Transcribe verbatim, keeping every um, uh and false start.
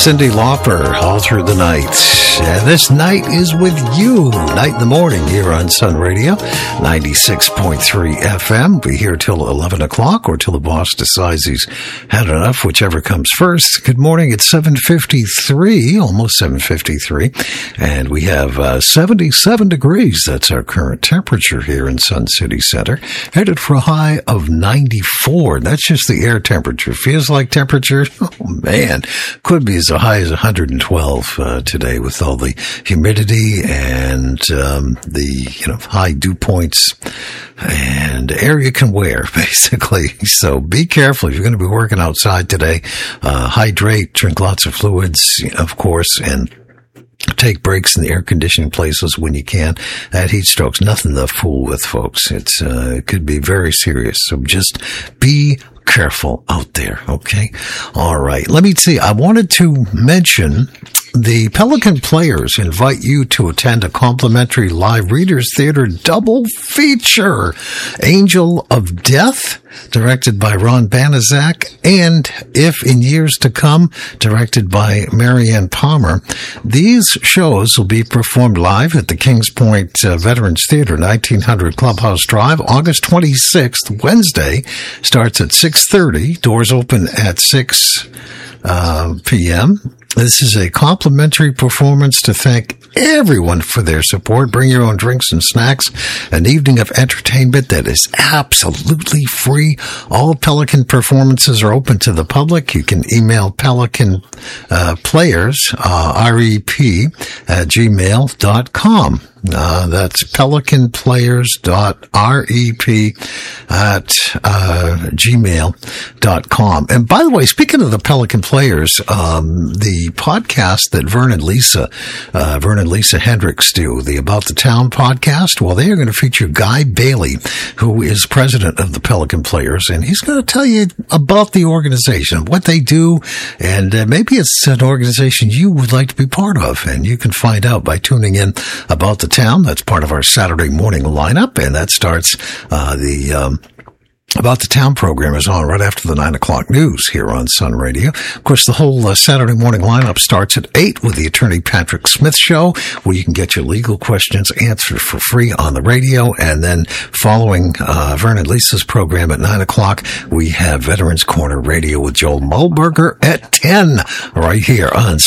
Cyndi Lauper, All Through the Night. And this night is with you. Night in the morning here on Sun Radio, ninety-six point three F M. We're here till eleven o'clock or till the boss decides he's had enough, whichever comes first. Good morning. It's seven fifty-three, almost seven fifty-three. And we have uh, seventy-seven degrees. That's our current temperature here in Sun City Center. Headed for a high of ninety-four. That's just the air temperature. Feels like temperature? Oh, man. Could be as high as one hundred twelve uh, today with all the humidity and um, the you know high dew points and air you can wear, basically. So be careful if you're going to be working outside today. Uh, hydrate, drink lots of fluids, of course, and take breaks in the air conditioning places when you can. That heat stroke's nothing to fool with, folks. It's uh, it could be very serious. So just be careful out there, okay? All right. Let me see. I wanted to mention the Pelican Players invite you to attend a complimentary live Readers Theater double feature. Angel of Death, directed by Ron Banaszak, and If in Years to Come, directed by Marianne Palmer. These shows will be performed live at the Kings Point uh, Veterans Theater, nineteen hundred Clubhouse Drive, August twenty-sixth, Wednesday. Starts at six thirty. Doors open at six uh, p.m. This is a complimentary performance to thank everyone for their support. Bring your own drinks and snacks. An evening of entertainment that is absolutely free. All Pelican performances are open to the public. You can email Pelican uh, Players, uh, R E P, at gmail dot com. Uh, that's pelican players dot rep at uh, gmail dot com. And by the way, speaking of the Pelican Players, um, the podcast that Vern and Lisa, uh, Vern and Lisa Hendricks do, the About the Town podcast, well, they are going to feature Guy Bailey, who is president of the Pelican Players, and he's going to tell you about the organization, what they do, and uh, maybe it's an organization you would like to be part of, and you can find out by tuning in About the Town. That's part of our Saturday morning lineup, and that starts uh, the um, About the Town program is on right after the nine o'clock news here on Sun Radio. Of course, the whole uh, Saturday morning lineup starts at eight with the Attorney Patrick Smith Show, where you can get your legal questions answered for free on the radio. And then following uh, Vern and Lisa's program at nine o'clock, we have Veterans Corner Radio with Joel Mulberger at ten right here on